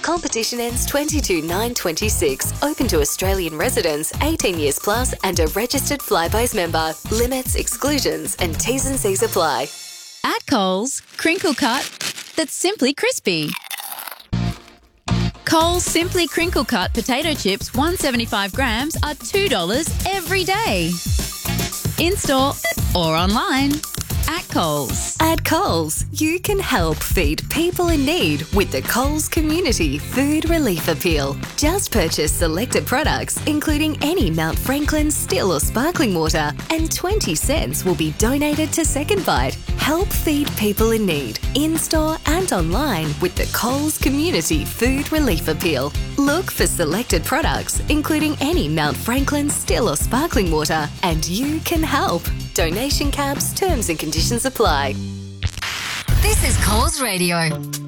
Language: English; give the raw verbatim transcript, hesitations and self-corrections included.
Competition ends twenty-two nine twenty-six. Open to Australian residents, eighteen years plus and a registered Flybuys member. Limits, exclusions and T's and C's apply. At Coles, crinkle cut that's simply crispy. Coles Simply Crinkle Cut potato chips, one hundred seventy-five grams, are two dollars every day. In-store or online. At Coles. At Coles, you can help feed people in need with the Coles Community Food Relief Appeal. Just purchase selected products, including any Mount Franklin still or sparkling water, and twenty cents will be donated to Second Bite. Help feed people in need, in-store and online with the Coles Community Food Relief Appeal. Look for selected products, including any Mount Franklin still or sparkling water, and you can help. Donation caps, terms and conditions apply. This is Coles Radio.